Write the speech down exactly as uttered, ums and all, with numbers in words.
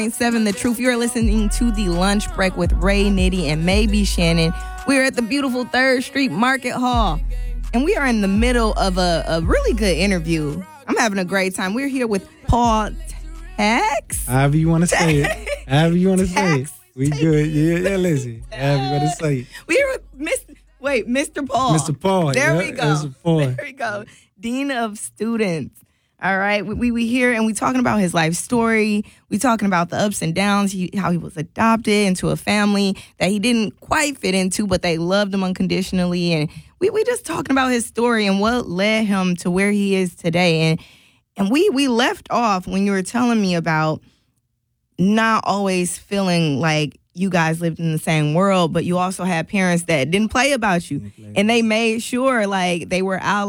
Seven The Truth. You're listening to The Lunch Break with Ray, Nitty, and maybe Shannon. We're at the beautiful third Street Market Hall, and we are in the middle of a, a really good interview. I'm having a great time. We're here with Paul Tax. However you want to say it. However you want to say it. We Tax. good. Yeah, yeah, listen. However you want to say it. We're with Mister Wait, Mister Paul. Mister Paul. There yeah, we go. Mister Paul. There we go. Dean of Students. All right, we we, we here and we talking about his life story. We talking about the ups and downs, he, how he was adopted into a family that he didn't quite fit into, but they loved him unconditionally. And we we just talking about his story and what led him to where he is today. And and we we left off when you were telling me about not always feeling like you guys lived in the same world, but you also had parents that didn't play about you, and they made sure like they were out.